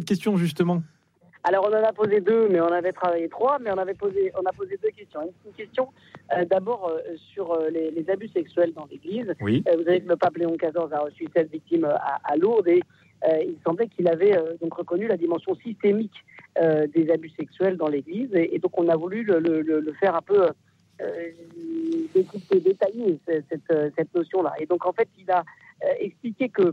questions, justement? Alors, on en a posé 2, mais on avait travaillé 3, mais on a posé 2 questions. Une question, d'abord, sur les abus sexuels dans l'Église. Oui. Vous savez que le pape Léon XIV a reçu 7 victimes à Lourdes, et il semblait qu'il avait donc reconnu la dimension systémique des abus sexuels dans l'Église, et donc on a voulu le faire un peu détailler cette notion-là. Et donc, en fait, il a expliqué que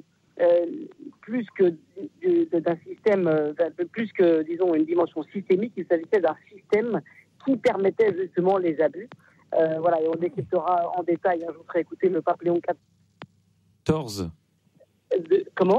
plus que d'un système, plus que, disons, une dimension systémique, il s'agissait d'un système qui permettait justement les abus. Voilà, et on décryptera en détail. Je vous ferai écouter le pape Léon XIV. Comment ?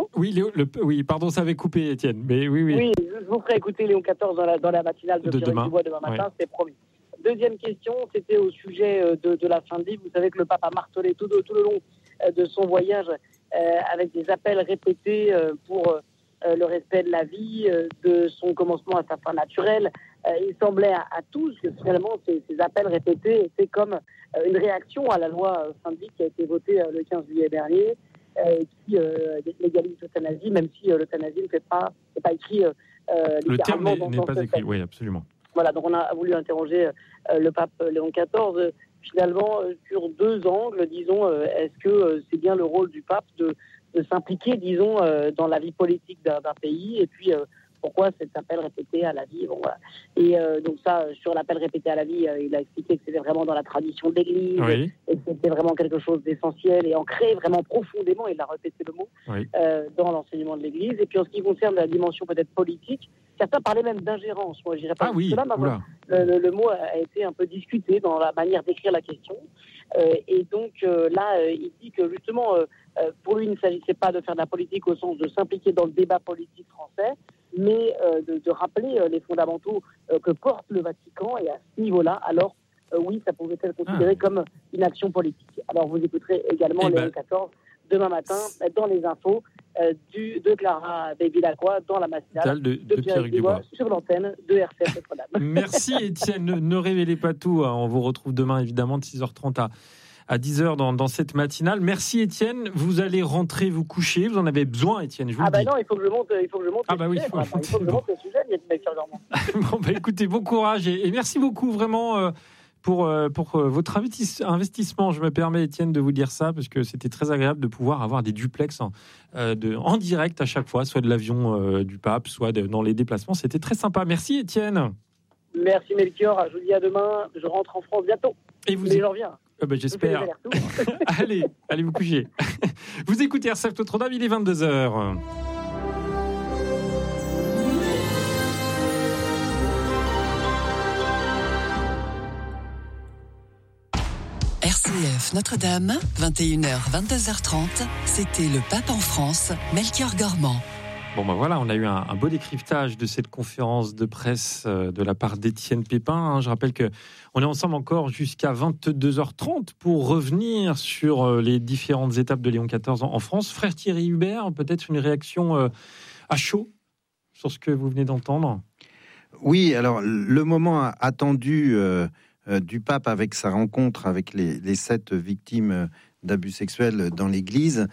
Oui, pardon, ça avait coupé, Étienne. Mais oui. Oui, je vous ferai écouter Léon XIV dans la matinale de Pierre Dubois demain matin, c'est promis. Deuxième question, c'était au sujet de la fin de vie. Vous savez que le pape a martelé tout le long de son voyage avec des appels répétés pour le respect de la vie, de son commencement à sa fin naturelle. Il semblait à tous que finalement ces appels répétés étaient comme une réaction à la loi fin de vie qui a été votée le 15 juillet dernier, qui légalise l'euthanasie, même si l'euthanasie n'est pas écrit le terme littéralement n'est pas écrit, oui, absolument. Voilà, donc on a voulu interroger le pape Léon XIV, finalement, sur 2 angles, disons. Est-ce que c'est bien le rôle du pape de s'impliquer, disons, dans la vie politique d'un pays, et puis pourquoi cet appel répété à la vie, bon, voilà. Et donc ça, sur l'appel répété à la vie, il a expliqué que c'était vraiment dans la tradition de l'Église, oui. Et que c'était vraiment quelque chose d'essentiel et ancré vraiment profondément, il a répété le mot, oui. Dans l'enseignement de l'Église. Et puis en ce qui concerne la dimension peut-être politique, certains parlaient même d'ingérence. Moi, je dirais pas cela, mais le mot a été un peu discuté dans la manière d'écrire la question. Et donc là, il dit que justement, pour lui, il ne s'agissait pas de faire de la politique au sens de s'impliquer dans le débat politique français, mais de rappeler les fondamentaux que porte le Vatican. Et à ce niveau-là, alors oui, ça pouvait être considéré comme une action politique. Alors vous écouterez également Léon XIV demain matin dans les infos de Clara Bevilacqua dans la matinale de Pierre Dubois sur l'antenne de RCF Notre-Dame. Merci Étienne, ne révélez pas tout. On vous retrouve demain évidemment de 6h30 à 10h dans cette matinale. Merci Étienne, vous allez rentrer vous coucher, vous en avez besoin Étienne, je vous le dis. Non, il faut que je monte il faut que je monte le sujet, Bon écoutez, bon courage et merci beaucoup vraiment pour votre investissement. Je me permets Étienne de vous dire ça parce que c'était très agréable de pouvoir avoir des duplex en direct à chaque fois, soit de l'avion du pape, soit dans les déplacements. C'était très sympa. Merci Étienne. Merci Melchior, je vous dis à demain, je rentre en France bientôt. Et vous j'en reviens. J'espère. allez vous coucher. Vous écoutez RCF Notre-Dame, il est 22h. RCF Notre-Dame, 21h, 22h30, c'était le pape en France, Melchior Gormand. Bon voilà, on a eu un beau décryptage de cette conférence de presse de la part d'Étienne Pépin. Je rappelle que on est ensemble encore jusqu'à 22h30 pour revenir sur les différentes étapes de Léon XIV en France. Frère Thierry Hubert, peut-être une réaction à chaud sur ce que vous venez d'entendre. Oui, alors le moment attendu du pape avec sa rencontre avec les 7 victimes d'abus sexuels dans l'Église,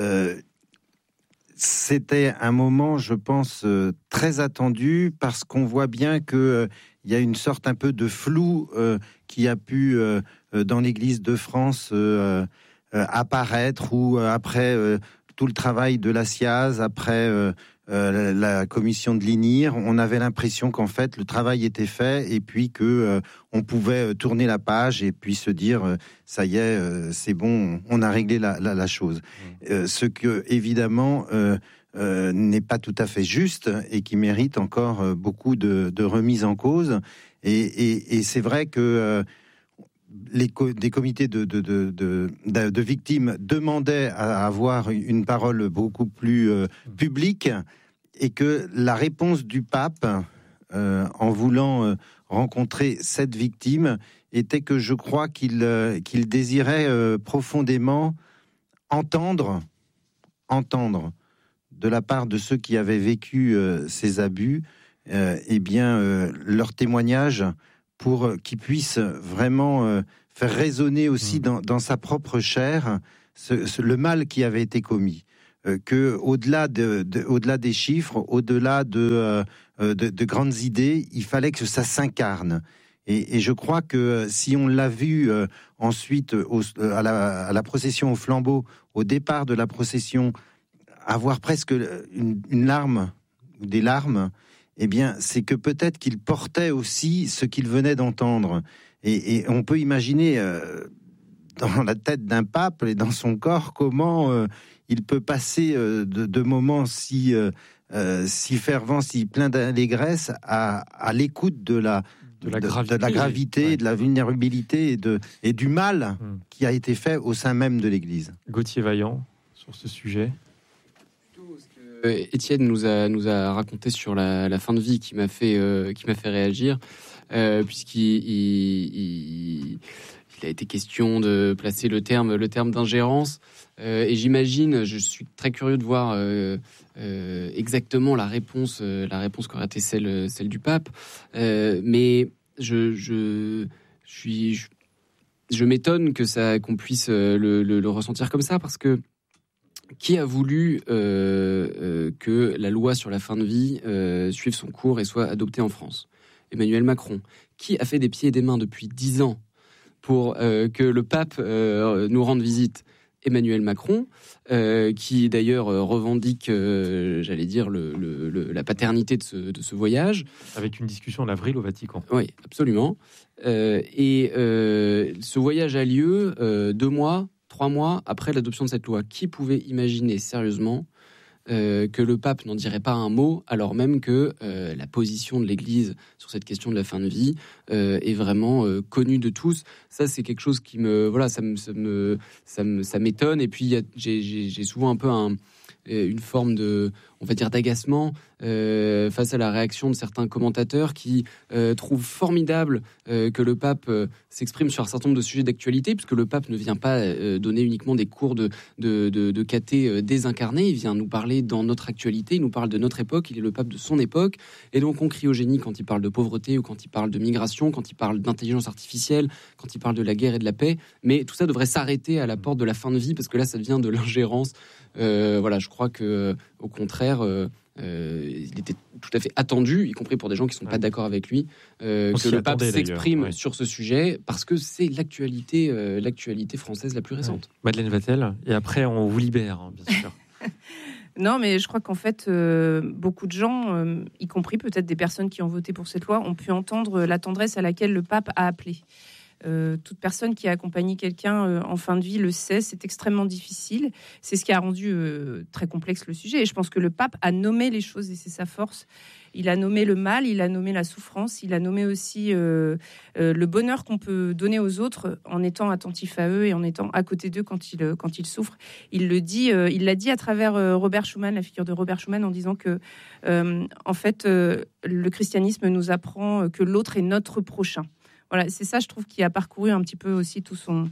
c'était un moment, je pense, très attendu parce qu'on voit bien qu'il y a une sorte un peu de flou qui a pu, dans l'Église de France, apparaître, ou après tout le travail de la SIAZ, après la commission de l'INIR, on avait l'impression qu'en fait le travail était fait et puis que on pouvait tourner la page et puis se dire ça y est, c'est bon, on a réglé la chose. Ce que évidemment n'est pas tout à fait juste et qui mérite encore beaucoup de remises en cause. Et c'est vrai que des comités de victimes demandaient à avoir une parole beaucoup plus publique, et que la réponse du pape, en voulant rencontrer cette victime, était que je crois qu'il désirait profondément entendre de la part de ceux qui avaient vécu ces abus, leur témoignage, pour qu'il puisse vraiment faire résonner aussi dans sa propre chair le mal qui avait été commis. que au-delà au-delà des chiffres, au-delà de grandes idées, il fallait que ça s'incarne. Et je crois que si on l'a vu ensuite à la procession au flambeau, au départ de la procession, avoir presque une larme ou des larmes, eh bien, c'est que peut-être qu'il portait aussi ce qu'il venait d'entendre. Et on peut imaginer dans la tête d'un pape et dans son corps comment il peut passer de moments si fervents, si pleins d'allégresse à l'écoute de la gravité, ouais, de la vulnérabilité et du mal qui a été fait au sein même de l'Église. Gauthier Vaillant, sur ce sujet. Étienne nous a raconté sur la fin de vie qui m'a fait réagir, puisqu'il a été question de placer le terme d'ingérence, et j'imagine, je suis très curieux de voir exactement la réponse qu'aurait été celle du pape, mais je m'étonne qu'on puisse le ressentir comme ça, parce que qui a voulu que la loi sur la fin de vie suive son cours et soit adoptée en France? Emmanuel Macron. Qui a fait des pieds et des mains depuis 10 ans pour que le pape nous rende visite? Emmanuel Macron, qui d'ailleurs revendique, j'allais dire, la paternité de ce voyage. Avec une discussion en avril au Vatican. Oui, absolument. Et ce voyage a lieu 3 mois après l'adoption de cette loi. Qui pouvait imaginer sérieusement que le pape n'en dirait pas un mot, alors même que la position de l'Église sur cette question de la fin de vie est vraiment connue de tous? Ça, c'est quelque chose qui ça m'étonne. Et puis j'ai souvent un peu une forme on va dire, d'agacement face à la réaction de certains commentateurs qui trouvent formidable que le pape s'exprime sur un certain nombre de sujets d'actualité, puisque le pape ne vient pas donner uniquement des cours de caté désincarné, il vient nous parler dans notre actualité, il nous parle de notre époque, il est le pape de son époque, et donc on crie au génie quand il parle de pauvreté, ou quand il parle de migration, quand il parle d'intelligence artificielle, quand il parle de la guerre et de la paix, mais tout ça devrait s'arrêter à la porte de la fin de vie, parce que là ça devient de l'ingérence. Je crois que au contraire, il était tout à fait attendu, y compris pour des gens qui ne sont pas d'accord avec lui, que le pape s'exprime sur ce sujet, parce que c'est l'actualité française la plus récente. Ouais. Madeleine Vatel, et après on vous libère, bien sûr. Non, mais je crois qu'en fait, beaucoup de gens, y compris peut-être des personnes qui ont voté pour cette loi, ont pu entendre la tendresse à laquelle le pape a appelé. Toute personne qui a accompagné quelqu'un en fin de vie le sait, c'est extrêmement difficile. C'est ce qui a rendu très complexe le sujet. Et je pense que le pape a nommé les choses, et c'est sa force. Il a nommé le mal, il a nommé la souffrance, il a nommé aussi le bonheur qu'on peut donner aux autres en étant attentif à eux et en étant à côté d'eux quand ils souffrent. Il l'a dit à travers Robert Schuman, la figure de Robert Schuman, en disant que en fait, le christianisme nous apprend que l'autre est notre prochain. Voilà, c'est ça, je trouve, qui a parcouru un petit peu aussi tout son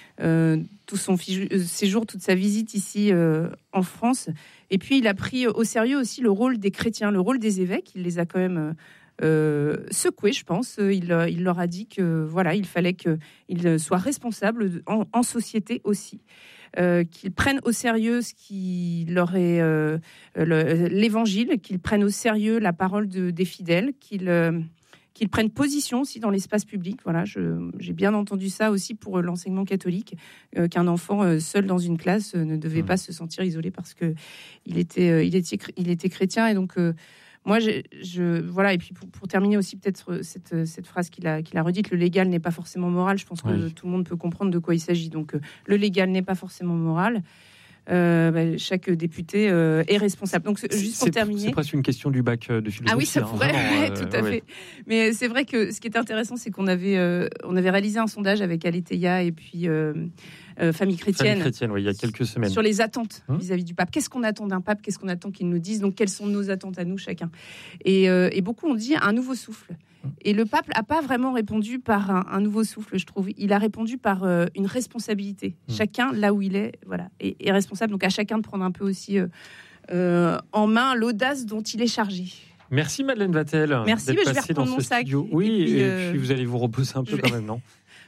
séjour, toute sa visite ici en France. Et puis, il a pris au sérieux aussi le rôle des chrétiens, le rôle des évêques. Il les a quand même secoués, je pense. Il leur a dit que voilà, il fallait qu'ils soient responsables en société aussi. Qu'ils prennent au sérieux ce qui leur est l'évangile, qu'ils prennent au sérieux la parole des fidèles, qu'ils prennent position aussi dans l'espace public. Voilà, j'ai bien entendu ça aussi pour l'enseignement catholique, qu'un enfant seul dans une classe ne devait pas se sentir isolé parce que il était chrétien. Et donc moi, voilà. Et puis pour terminer aussi peut-être cette phrase qu'il a redite, le légal n'est pas forcément moral. Je pense que tout le monde peut comprendre de quoi il s'agit. Donc le légal n'est pas forcément moral. Chaque député est responsable. Donc, juste pour terminer, c'est presque une question du bac de philosophie. Ah oui, ça pourrait, tout à fait. Mais c'est vrai que ce qui est intéressant, c'est qu'on avait réalisé un sondage avec Aletheia et puis Famille Chrétienne, il y a quelques semaines, sur les attentes vis-à-vis du pape. Qu'est-ce qu'on attend d'un pape? Qu'est-ce qu'on attend qu'il nous dise? Donc, quelles sont nos attentes à nous, chacun? Et beaucoup ont dit un nouveau souffle. Et le pape n'a pas vraiment répondu par un nouveau souffle, je trouve. Il a répondu par une responsabilité. Chacun, là où il est, voilà, est responsable. Donc à chacun de prendre un peu aussi en main l'audace dont il est chargé. Merci Madeleine Vatel. Merci, mais je vais reprendre mon sac. Oui, et puis vous allez vous reposer un peu quand même, non?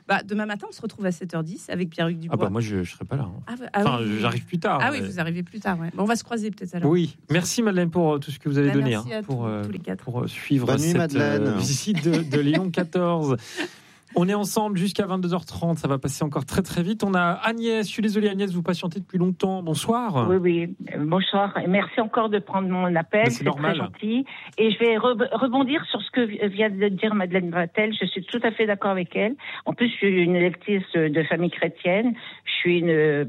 Demain matin, on se retrouve à 7h10 avec Pierre-Hugues Dubois. Moi, je ne serai pas là. J'arrive plus tard. Ah oui, vous arrivez plus tard. Ouais. On va se croiser peut-être alors. Oui, merci Madeleine pour tout ce que vous avez donné. Merci à tous les quatre. Pour suivre cette visite de Léon XIV. On est ensemble jusqu'à 22h30, ça va passer encore très très vite. On a Agnès, je suis désolé Agnès, vous patientez depuis longtemps, bonsoir. Oui, bonsoir. Merci encore de prendre mon appel, c'est normal. Très gentil. Et je vais rebondir sur ce que vient de dire Madeleine Vatel, je suis tout à fait d'accord avec elle. En plus, je suis une électrice de famille chrétienne, j'ai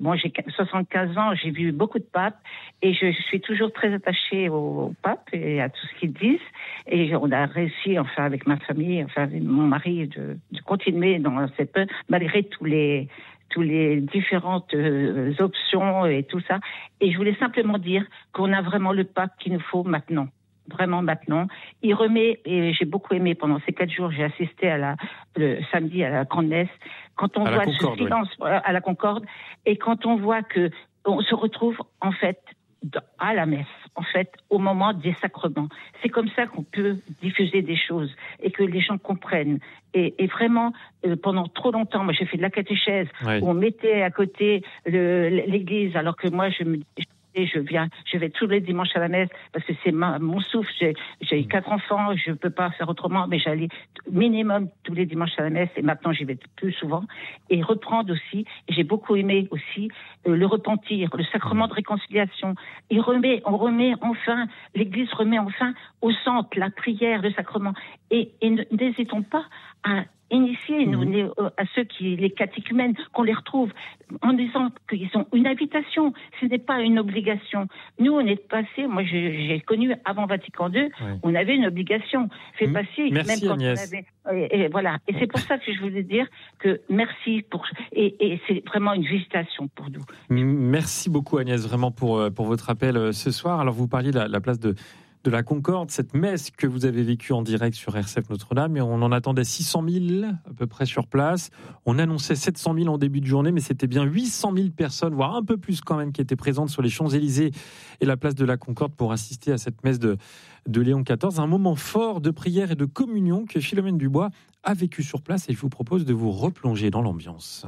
75 ans, j'ai vu beaucoup de papes et je suis toujours très attachée aux papes et à tout ce qu'ils disent. Et on a réussi, avec ma famille, avec mon mari, de continuer dans cette peur, malgré tous les différentes options et tout ça. Et je voulais simplement dire qu'on a vraiment le pape qu'il nous faut maintenant. Vraiment maintenant. Il remet, et j'ai beaucoup aimé pendant ces 4 jours, j'ai assisté le samedi à la grande messe, quand on voit ce silence à la Concorde, et quand on voit que on se retrouve en fait à la messe, en fait, au moment des sacrements. C'est comme ça qu'on peut diffuser des choses et que les gens comprennent. Et vraiment, pendant trop longtemps, moi j'ai fait de la catéchèse, où on mettait à côté l'église, alors que moi je vais tous les dimanches à la messe parce que c'est mon souffle. J'ai 4 enfants, je peux pas faire autrement, mais j'allais minimum tous les dimanches à la messe et maintenant j'y vais plus souvent. Et reprendre aussi, et j'ai beaucoup aimé aussi le repentir, le sacrement de réconciliation. On remet enfin, l'Église remet enfin au centre la prière, le sacrement. Et n'hésitons pas à initier à ceux les catéchumènes, qu'on les retrouve en disant qu'ils ont une invitation, ce n'est pas une obligation. Nous, on est passé, moi j'ai connu avant Vatican II, on avait une obligation. Fait passer, merci même quand Agnès. on avait, et voilà. Et c'est pour ça que je voulais dire que merci et c'est vraiment une visitation pour nous. Merci beaucoup Agnès, vraiment pour votre appel ce soir. Alors vous parliez de la place de la Concorde, cette messe que vous avez vécue en direct sur RCF Notre-Dame, et on en attendait 600 000 à peu près sur place. On annonçait 700 000 en début de journée, mais c'était bien 800 000 personnes, voire un peu plus quand même, qui étaient présentes sur les Champs-Élysées et la place de la Concorde pour assister à cette messe de Léon XIV. Un moment fort de prière et de communion que Philomène Dubois a vécu sur place, et je vous propose de vous replonger dans l'ambiance.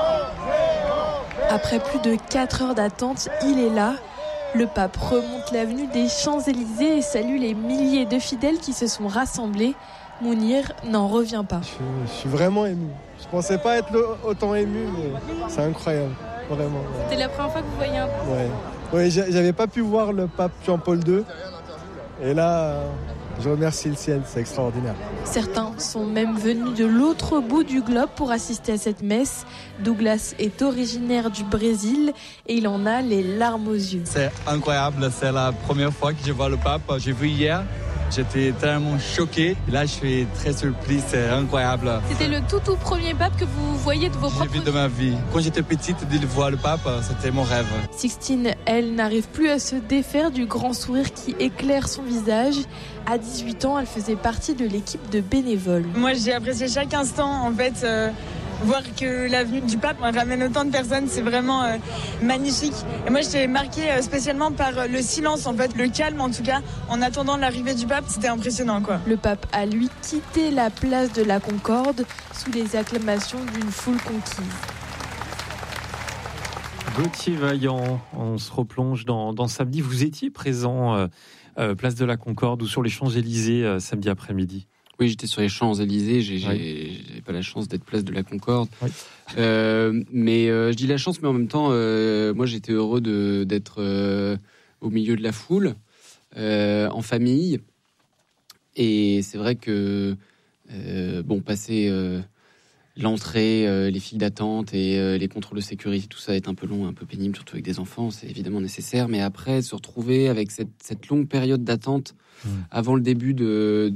Après plus de 4 heures d'attente, il est là. Le pape remonte l'avenue des Champs-Élysées et salue les milliers de fidèles qui se sont rassemblés. Mounir n'en revient pas. Je suis vraiment ému. Je pensais pas être autant ému, mais c'est incroyable, vraiment. C'était la première fois que vous voyez un pape ? Oui, j'avais pas pu voir le pape Jean-Paul II. Et là, je remercie le ciel, c'est extraordinaire. Certains sont même venus de l'autre bout du globe pour assister à cette messe. Douglas est originaire du Brésil et il en a les larmes aux yeux. C'est incroyable, c'est la première fois que je vois le pape. J'ai vu hier, j'étais tellement choqué. Là, je suis très surpris, c'est incroyable. C'était le tout premier pape que vous voyez de vos propres yeux ? J'ai vu de ma vie. Quand j'étais petite, de voir le pape, c'était mon rêve. Sixtine, elle, n'arrive plus à se défaire du grand sourire qui éclaire son visage. À 18 ans, elle faisait partie de l'équipe de bénévoles. Moi, j'ai apprécié chaque instant, en fait. Voir que l'avenue du pape ramène autant de personnes, c'est vraiment magnifique. Et moi, j'étais marquée spécialement par le silence, en fait, le calme en tout cas, en attendant l'arrivée du pape, c'était impressionnant, quoi. Le pape a, lui, quitté la place de la Concorde sous les acclamations d'une foule conquise. Gauthier Vaillant, on se replonge dans samedi. Vous étiez présent place de la Concorde ou sur les Champs-Élysées samedi après-midi? Oui, j'étais sur les Champs-Élysées, j'ai pas la chance d'être place de la Concorde. Oui. Mais je dis la chance, mais en même temps, moi j'étais heureux d'être au milieu de la foule, en famille. Et c'est vrai que, passer l'entrée, les files d'attente et les contrôles de sécurité, tout ça est un peu long, un peu pénible, surtout avec des enfants, c'est évidemment nécessaire. Mais après, se retrouver avec cette longue période d'attente avant le début de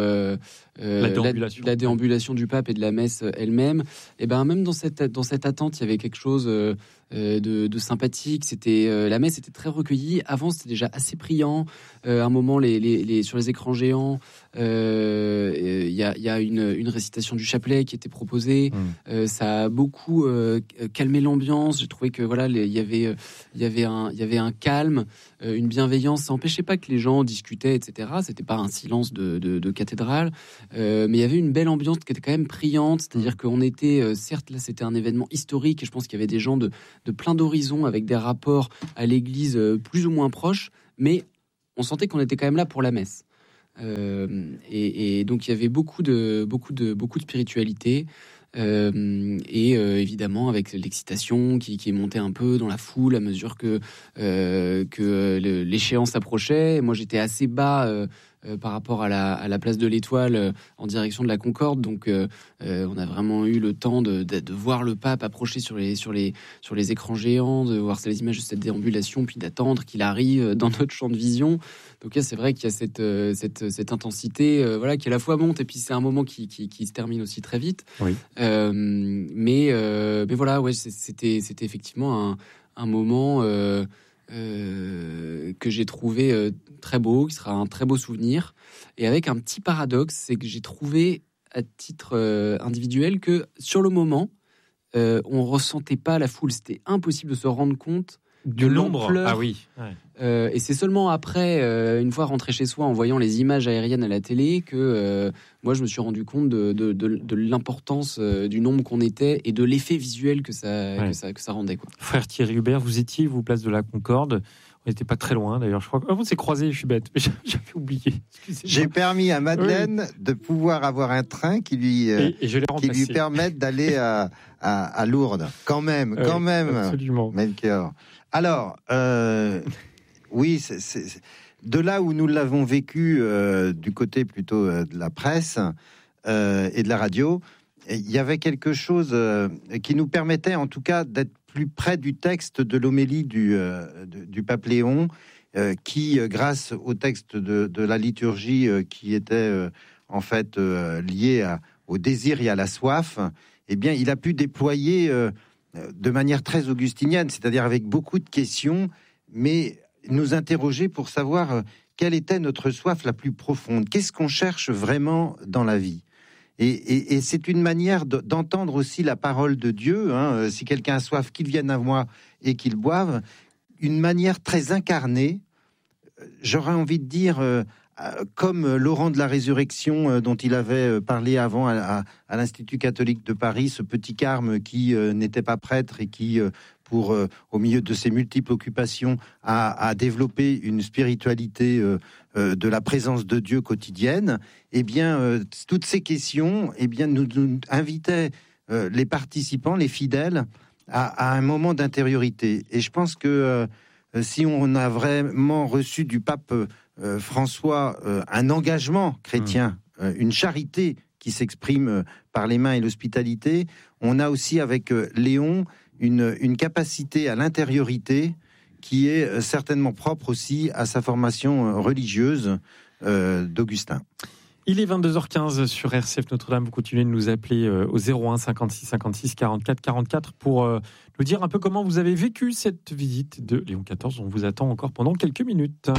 la déambulation du pape et de la messe elle-même, et ben même dans cette attente, il y avait quelque chose de sympathique. C'était la messe était très recueillie. Avant, c'était déjà assez priant. À un moment, sur les écrans géants, il y a une récitation du chapelet qui était proposée. Ça a beaucoup calmé l'ambiance. J'ai trouvé que voilà, il y avait un calme, une bienveillance. Ça n'empêchait pas que les gens discutaient, etc. C'était pas un silence de cathédrale, mais il y avait une belle ambiance qui était quand même priante. C'est-à-dire qu'on était, certes, là, c'était un événement historique, et je pense qu'il y avait des gens de plein d'horizons avec des rapports à l'Église plus ou moins proches, mais on sentait qu'on était quand même là pour la messe. Et donc il y avait beaucoup de spiritualité. Évidemment avec l'excitation qui est montée un peu dans la foule à mesure que l'échéance approchait. Moi j'étais assez bas par rapport à la place de l'Étoile en direction de la Concorde, donc on a vraiment eu le temps de voir le pape approcher sur les écrans géants, de voir les images de cette déambulation, puis d'attendre qu'il arrive dans notre champ de vision. Donc là, c'est vrai qu'il y a cette intensité qui à la fois monte, et puis c'est un moment qui se termine aussi très vite. Oui. Mais voilà, ouais, c'était effectivement un moment que j'ai trouvé très beau, qui sera un très beau souvenir, et avec un petit paradoxe, c'est que j'ai trouvé à titre individuel que sur le moment, on ressentait pas la foule. C'était impossible de se rendre compte de l'ampleur. Ah oui. Ouais. Et c'est seulement après, une fois rentré chez soi, en voyant les images aériennes à la télé, que moi je me suis rendu compte de l'importance du nombre qu'on était et de l'effet visuel que ça rendait, quoi. Frère Thierry Hubert, vous étiez, place de la Concorde. On n'était pas très loin, d'ailleurs. Je crois qu'on s'est croisés, je suis bête, mais j'avais oublié. J'ai permis à Madeleine de pouvoir avoir un train qui lui permette d'aller à Lourdes. Quand même. Absolument. Melchior. Alors, oui, c'est de là où nous l'avons vécu, du côté plutôt de la presse et de la radio, il y avait quelque chose qui nous permettait en tout cas d'être plus près du texte de l'homélie du pape Léon, qui, grâce au texte de la liturgie qui était en fait lié au désir et à la soif, eh bien, il a pu déployer de manière très augustinienne, c'est-à-dire avec beaucoup de questions, mais nous interroger pour savoir quelle était notre soif la plus profonde. Qu'est-ce qu'on cherche vraiment dans la vie ? Et c'est une manière d'entendre aussi la parole de Dieu. Si quelqu'un a soif, qu'il vienne à moi et qu'il boive. Une manière très incarnée, j'aurais envie de dire, comme Laurent de la Résurrection, dont il avait parlé avant à l'Institut catholique de Paris, ce petit carme qui n'était pas prêtre et qui, au milieu de ses multiples occupations, a développé une spiritualité de la présence de Dieu quotidienne. Eh bien, toutes ces questions, nous invitaient les participants, les fidèles, à un moment d'intériorité. Et je pense que si on a vraiment reçu du pape François un engagement chrétien, une charité qui s'exprime par les mains et l'hospitalité, on a aussi avec Léon une capacité à l'intériorité qui est certainement propre aussi à sa formation religieuse d'Augustin. Il est 22h15 sur RCF Notre-Dame. Vous continuez de nous appeler au 01 56 56 44 44 pour nous dire un peu comment vous avez vécu cette visite de Léon XIV. On vous attend encore pendant quelques minutes.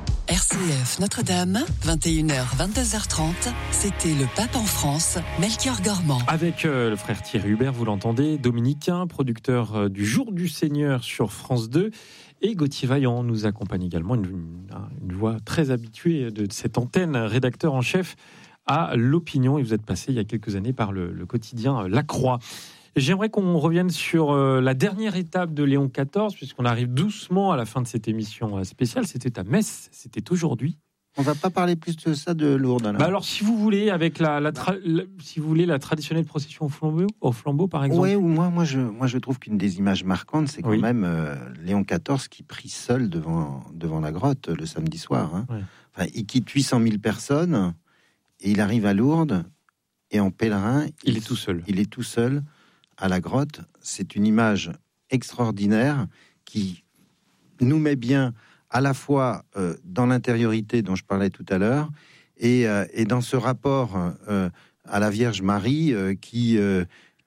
RCF Notre-Dame, 21h, 22h30, c'était le pape en France, Melchior Gormand. Avec le frère Thierry Hubert, vous l'entendez, dominicain, producteur du Jour du Seigneur sur France 2, et Gauthier Vaillant nous accompagne également, une voix très habituée de cette antenne, rédacteur en chef à l'Opinion, et vous êtes passé il y a quelques années par le quotidien La Croix. J'aimerais qu'on revienne sur la dernière étape de Léon XIV, puisqu'on arrive doucement à la fin de cette émission spéciale. C'était à Metz, c'était aujourd'hui. On va pas parler plus de ça de Lourdes. Alors, si vous voulez, avec la traditionnelle procession au flambeau, par exemple. Oui, moi je trouve qu'une des images marquantes, c'est quand même Léon XIV qui prie seul devant la grotte le samedi soir. Hein. Ouais. Enfin, il quitte 800 000 personnes et il arrive à Lourdes et en pèlerin, il est tout seul. Il est tout seul à la grotte. C'est une image extraordinaire qui nous met bien à la fois dans l'intériorité dont je parlais tout à l'heure et dans ce rapport à la Vierge Marie qui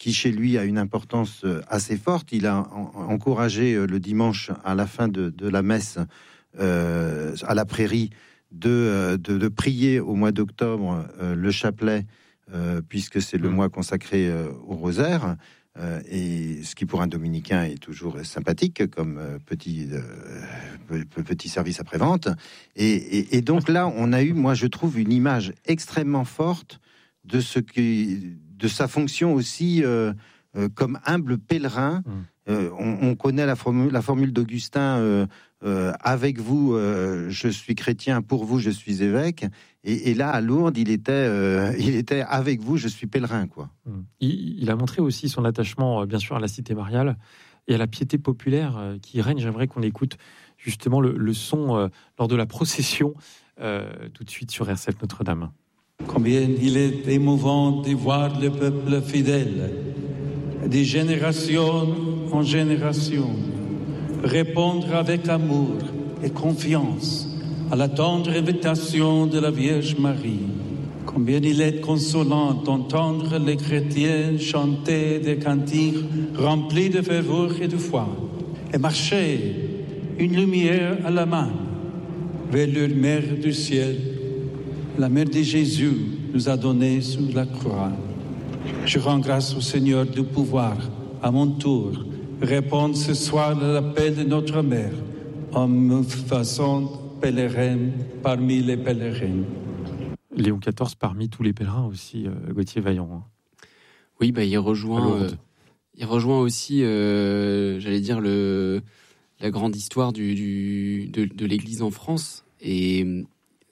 qui chez lui a une importance assez forte. Il a encouragé le dimanche à la fin de la messe à la prairie de prier au mois d'octobre le chapelet, puisque c'est le mois consacré au rosaire. Et ce qui pour un dominicain est toujours sympathique comme petit service après-vente. Et donc là, on a eu, moi je trouve, une image extrêmement forte de sa fonction aussi comme humble pèlerin. On connaît la formule d'Augustin, avec vous, je suis chrétien, pour vous, je suis évêque. Et là, à Lourdes, il était avec vous, je suis pèlerin, quoi. Il a montré aussi son attachement, bien sûr, à la cité mariale et à la piété populaire qui règne. J'aimerais qu'on écoute justement le son lors de la procession, tout de suite sur RCF Notre-Dame. Combien il est émouvant de voir le peuple fidèle, de génération en génération, répondre avec amour et confiance à la tendre invitation de la Vierge Marie. Combien il est consolant d'entendre les chrétiens chanter des cantiques remplis de ferveur et de foi, et marcher une lumière à la main vers leur mère du ciel, la mère de Jésus nous a donné sur la croix. Je rends grâce au Seigneur de pouvoir, à mon tour, répondre ce soir à l'appel de notre mère en me faisant pèlerin parmi les pèlerins. Léon XIV parmi tous les pèlerins aussi, Gauthier Vaillant. Oui, il rejoint aussi, j'allais dire, la grande histoire de l'Église en France. Et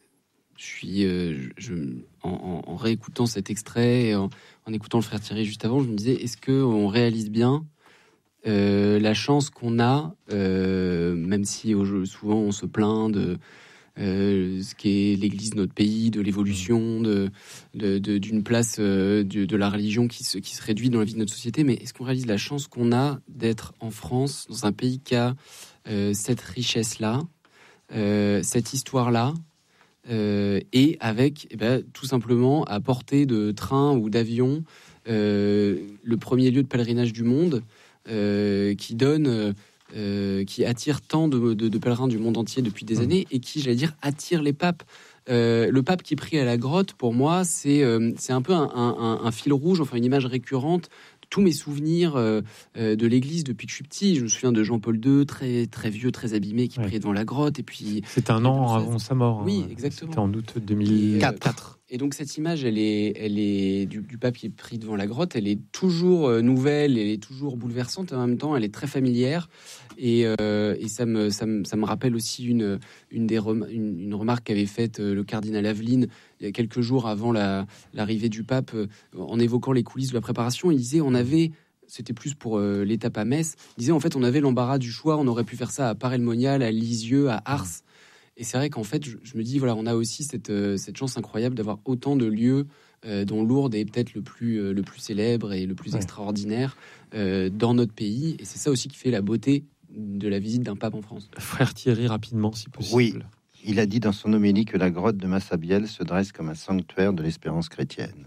en réécoutant cet extrait, en écoutant le frère Thierry juste avant, je me disais, est-ce qu'on réalise bien la chance qu'on a, même si souvent on se plaint de ce qu'est l'Église de notre pays, de l'évolution, d'une place de la religion qui se réduit dans la vie de notre société, mais est-ce qu'on réalise la chance qu'on a d'être en France, dans un pays qui a cette richesse-là, cette histoire-là, et avec tout simplement à portée de train ou d'avion le premier lieu de pèlerinage du monde, qui attire tant de pèlerins du monde entier depuis des années, et qui, j'allais dire, attire les papes. Le pape qui prie à la grotte, pour moi, c'est un peu un fil rouge, enfin une image récurrente. Tous mes souvenirs de l'Église depuis que je suis petit, je me souviens de Jean-Paul II, très très vieux, très abîmé, qui priait devant la grotte. Et puis c'était un an avant sa mort. Oui, exactement. C'était en août 2004. Et donc cette image, elle est du pape qui prie devant la grotte. Elle est toujours nouvelle, elle est toujours bouleversante. Et en même temps, elle est très familière. Et ça me rappelle aussi une remarque qu'avait faite le cardinal Aveline il y a quelques jours avant l'arrivée du pape, en évoquant les coulisses de la préparation. Il disait, c'était plus pour l'étape à Metz, il disait en fait on avait l'embarras du choix, on aurait pu faire ça à Paray-le-Monial, à Lisieux, à Ars. Et c'est vrai qu'en fait je me dis, voilà, on a aussi cette chance incroyable d'avoir autant de lieux, dont Lourdes est peut-être le plus célèbre et le plus extraordinaire dans notre pays. Et c'est ça aussi qui fait la beauté de la visite d'un pape en France. Frère Thierry, rapidement si possible. Oui. Il a dit dans son homélie que la grotte de Massabielle se dresse comme un sanctuaire de l'espérance chrétienne.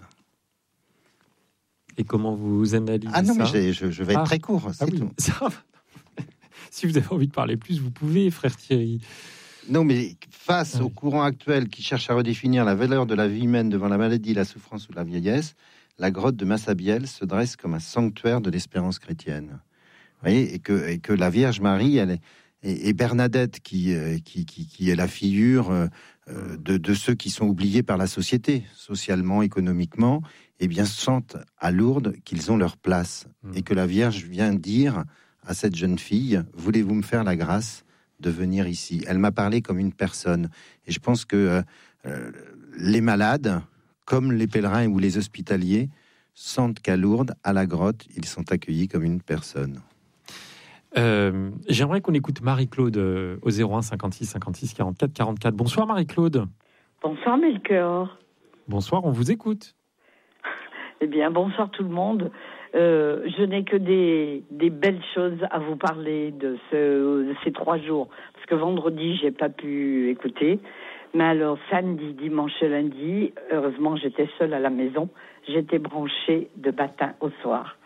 Et comment vous analysez ça ? Ah non, mais je vais être très court, c'est tout. Si vous avez envie de parler plus, vous pouvez, frère Thierry. Non, mais face au courant actuel qui cherche à redéfinir la valeur de la vie humaine devant la maladie, la souffrance ou la vieillesse, la grotte de Massabielle se dresse comme un sanctuaire de l'espérance chrétienne. Vous voyez, et que la Vierge Marie, et Bernadette, qui est la figure de ceux qui sont oubliés par la société, socialement, économiquement, eh bien, sentent à Lourdes qu'ils ont leur place. Et que la Vierge vient dire à cette jeune fille, voulez-vous me faire la grâce de venir ici ? Elle m'a parlé comme une personne. Et je pense que les malades, comme les pèlerins ou les hospitaliers, sentent qu'à Lourdes, à la grotte, ils sont accueillis comme une personne. J'aimerais qu'on écoute Marie-Claude au 01 56 56 44 44. Bonsoir Marie-Claude. Bonsoir Melchior. Bonsoir, on vous écoute. Eh bien, bonsoir tout le monde. Je n'ai que des belles choses à vous parler de ces 3 jours. Parce que vendredi, j'ai pas pu écouter. Mais alors, samedi, dimanche et lundi, heureusement, j'étais seule à la maison. J'étais branchée de matin au soir.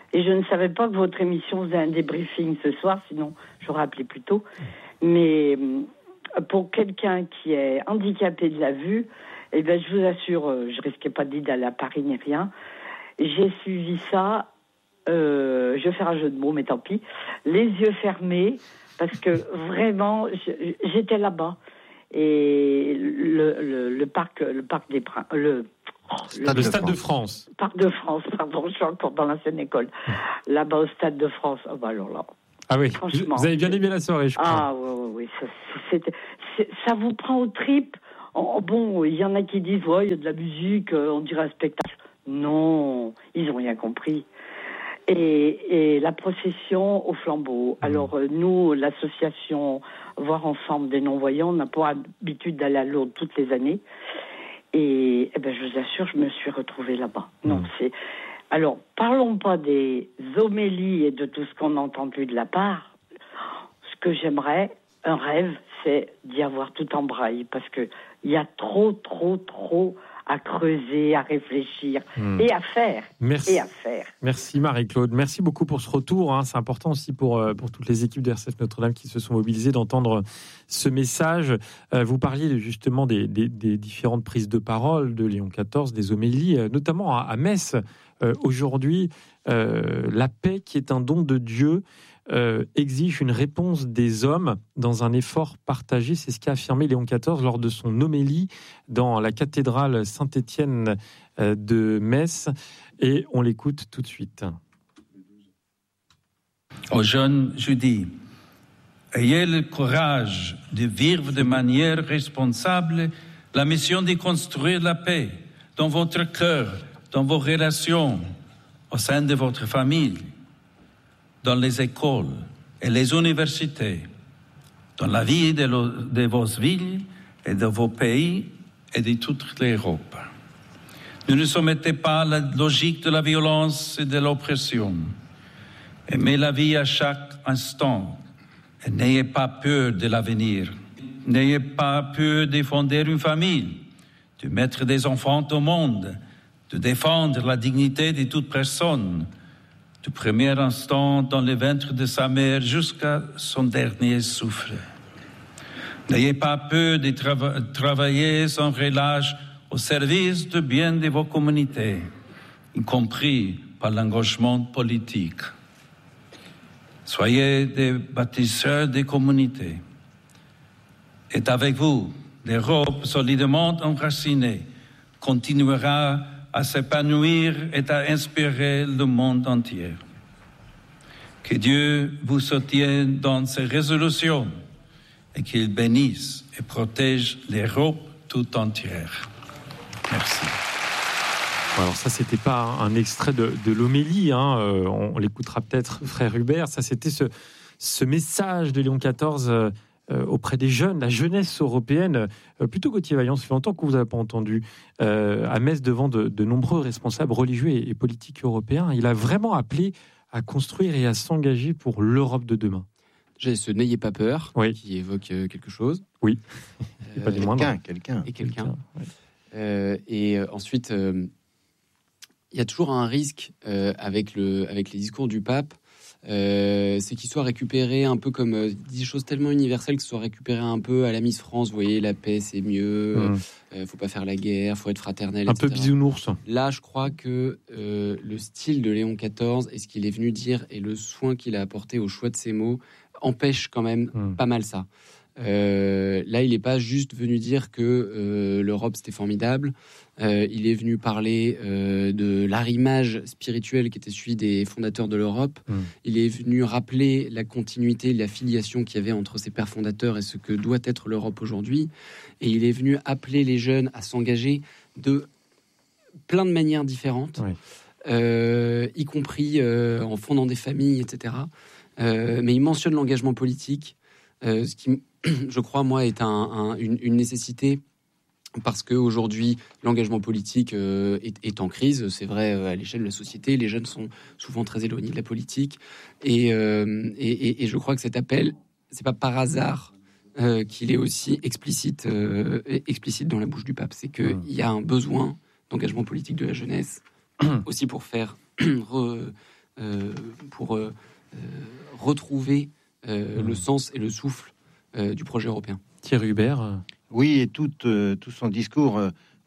Et je ne savais pas que votre émission faisait un débriefing ce soir, sinon j'aurais appelé plus tôt. Mais pour quelqu'un qui est handicapé de la vue, eh ben, je vous assure, je risquais pas d'aller à Paris ni rien. J'ai suivi ça, je vais faire un jeu de mots, mais tant pis, les yeux fermés, parce que vraiment, j'étais là-bas. Et le parc des Princes, le Stade de France. Parc de France, pardon, je suis encore dans l'ancienne école. Là-bas au Stade de France, oh bah alors là. Ah oui, vous avez bien aimé la soirée, je crois. Ah oui, ça vous prend aux tripes. Bon, il y en a qui disent, ouais, il y a de la musique, on dirait un spectacle. Non, ils n'ont rien compris. Et la procession au flambeau. Alors, nous, l'association Voir Ensemble des Non-Voyants, on n'a pas l'habitude d'aller à Lourdes toutes les années. Et ben, je vous assure, je me suis retrouvée là-bas. Non, c'est... Alors, parlons pas des homélies et de tout ce qu'on a entendu de la part. Ce que j'aimerais, un rêve, c'est d'y avoir tout en braille. Parce qu'il y a trop à creuser, à réfléchir et à faire. Merci. Et à faire. Merci Marie-Claude. Merci beaucoup pour ce retour. C'est important aussi pour toutes les équipes de RCF Notre-Dame qui se sont mobilisées d'entendre ce message. Vous parliez justement des différentes prises de parole de Léon XIV, des homélies, notamment à Metz. Aujourd'hui, la paix qui est un don de Dieu exige une réponse des hommes dans un effort partagé. C'est ce qu'a affirmé Léon XIV lors de son homélie dans la cathédrale Saint-Étienne de Metz. Et on l'écoute tout de suite. Aux jeunes, je dis, ayez le courage de vivre de manière responsable la mission de construire la paix dans votre cœur, dans vos relations, au sein de votre famille, dans les écoles et les universités, dans la vie de vos villes et de vos pays et de toute l'Europe. Ne nous soumettez pas à la logique de la violence et de l'oppression. Aimez la vie à chaque instant et n'ayez pas peur de l'avenir. N'ayez pas peur de fonder une famille, de mettre des enfants au monde, de défendre la dignité de toute personne, du premier instant dans le ventre de sa mère jusqu'à son dernier souffle. N'ayez pas peur de travailler sans relâche au service du bien de vos communautés, y compris par l'engagement politique. Soyez des bâtisseurs des communautés. Et avec vous, l'Europe solidement enracinée continuera à s'épanouir et à inspirer le monde entier. Que Dieu vous soutienne dans ses résolutions et qu'il bénisse et protège l'Europe tout entière. Merci. Alors ça, c'était pas un extrait de l'homélie, on l'écoutera peut-être, frère Hubert. Ça, c'était ce message de Léon XIV auprès des jeunes, la jeunesse européenne. Plutôt Gauthier Vaillant, ça fait longtemps que vous n'avez pas entendu à Metz devant de nombreux responsables religieux et politiques européens. Il a vraiment appelé à construire et à s'engager pour l'Europe de demain. J'ai ce N'ayez pas peur, qui évoque quelque chose. Oui, et pas des moindres. Quelqu'un. Et ensuite, il y a toujours un risque avec les discours du pape, c'est qu'il soit récupéré un peu comme des choses tellement universelles, que ce soit récupéré un peu à la Miss France. Vous voyez, la paix c'est mieux, faut pas faire la guerre, faut être fraternel, un etc. peu bisounours. Là, je crois que le style de Léon XIV et ce qu'il est venu dire et le soin qu'il a apporté au choix de ses mots empêche quand même pas mal ça. Là, il n'est pas juste venu dire que l'Europe c'était formidable. Il est venu parler de l'arrimage spirituel qui était celui des fondateurs de l'Europe. Il est venu rappeler la continuité, la filiation qu'il y avait entre ses pères fondateurs et ce que doit être l'Europe aujourd'hui. Et il est venu appeler les jeunes à s'engager de plein de manières différentes, y compris en fondant des familles, etc. Mais il mentionne l'engagement politique, ce qui, je crois, moi, est une nécessité. Parce qu'aujourd'hui, l'engagement politique est en crise. C'est vrai à l'échelle de la société. Les jeunes sont souvent très éloignés de la politique. Et je crois que cet appel, c'est pas par hasard qu'il est aussi explicite dans la bouche du pape. C'est qu'il y a un besoin d'engagement politique de la jeunesse, aussi pour faire pour retrouver le sens et le souffle du projet européen. Thierry Hubert. Oui, et tout son discours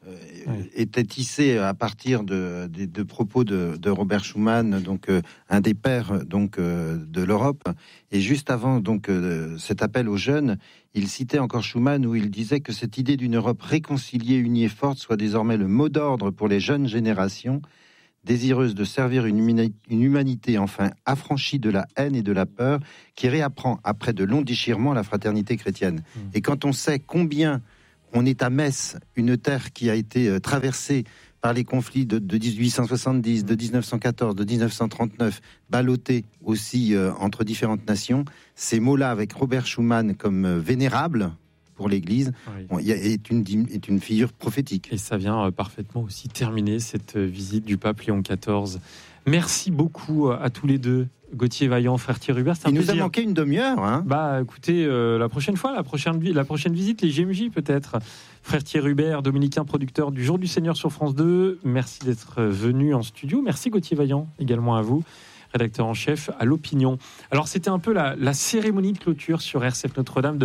était tissé à partir de propos de Robert Schuman, donc un des pères de l'Europe. Et juste avant cet appel aux jeunes, il citait encore Schuman où il disait que cette idée d'une Europe réconciliée, unie et forte soit désormais le mot d'ordre pour les jeunes générations, désireuses de servir une humanité enfin affranchie de la haine et de la peur, qui réapprend après de longs déchirements la fraternité chrétienne. Et quand on sait combien on est à Metz, une terre qui a été traversée par les conflits de 1870, de 1914, de 1939, ballottée aussi entre différentes nations, ces mots-là avec Robert Schuman comme vénérable pour l'Église, est une figure prophétique. Et ça vient parfaitement aussi terminer cette visite du pape Léon XIV. Merci beaucoup à tous les deux. Gauthier Vaillant, frère Thierry Hubert, il nous a manqué une demi-heure. Écoutez, la prochaine fois, la prochaine visite, les GMJ peut-être. Frère Thierry Hubert, dominicain, producteur du Jour du Seigneur sur France 2. Merci d'être venu en studio. Merci Gauthier Vaillant, également à vous, rédacteur en chef à l'Opinion. Alors c'était un peu la cérémonie de clôture sur RCF Notre-Dame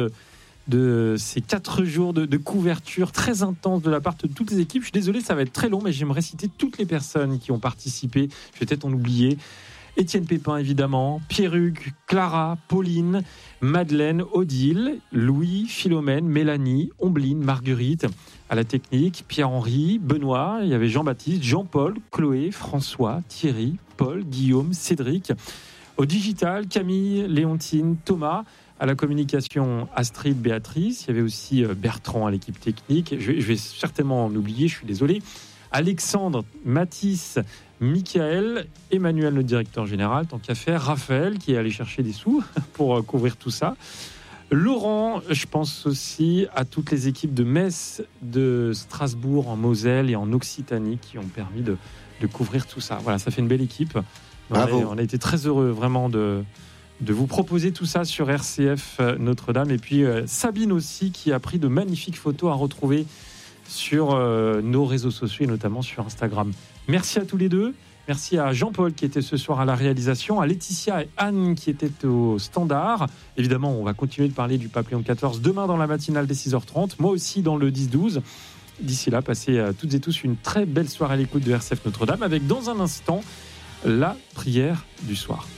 de ces 4 jours de couverture très intense de la part de toutes les équipes. Je suis désolé, ça va être très long, mais j'aimerais citer toutes les personnes qui ont participé. Je vais peut-être en oublier. Étienne Pépin, évidemment, Pierre-Hugues, Clara, Pauline, Madeleine, Odile, Louis, Philomène, Mélanie, Ombline, Marguerite, à la technique, Pierre-Henri, Benoît, il y avait Jean-Baptiste, Jean-Paul, Chloé, François, Thierry, Paul, Guillaume, Cédric, au digital, Camille, Léontine, Thomas, à la communication, Astrid, Béatrice, il y avait aussi Bertrand à l'équipe technique, je vais certainement en oublier, je suis désolé, Alexandre, Mathis, Michael, Emmanuel, le directeur général, tant qu'à faire, Raphaël, qui est allé chercher des sous pour couvrir tout ça. Laurent, je pense aussi à toutes les équipes de Metz, de Strasbourg, en Moselle et en Occitanie qui ont permis de couvrir tout ça. Voilà, ça fait une belle équipe. On a été très heureux vraiment de vous proposer tout ça sur RCF Notre-Dame. Et puis Sabine aussi, qui a pris de magnifiques photos à retrouver sur nos réseaux sociaux et notamment sur Instagram. Merci à tous les deux. Merci à Jean-Paul qui était ce soir à la réalisation, à Laetitia et Anne qui étaient au standard. Évidemment, on va continuer de parler du pape Léon XIV demain dans la matinale des 6h30, moi aussi dans le 10-12. D'ici là, passez à toutes et tous une très belle soirée à l'écoute de RCF Notre-Dame avec dans un instant la prière du soir.